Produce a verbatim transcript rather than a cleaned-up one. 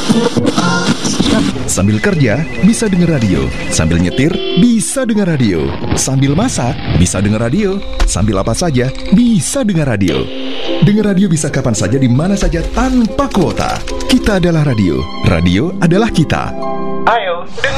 Sambil kerja, bisa dengar radio. Sambil nyetir, bisa dengar radio. Sambil masak, bisa dengar radio. Sambil apa saja, bisa dengar radio. Dengar radio bisa kapan saja, di mana saja, tanpa kuota. Kita adalah radio. Radio adalah kita. Ayo, dengar.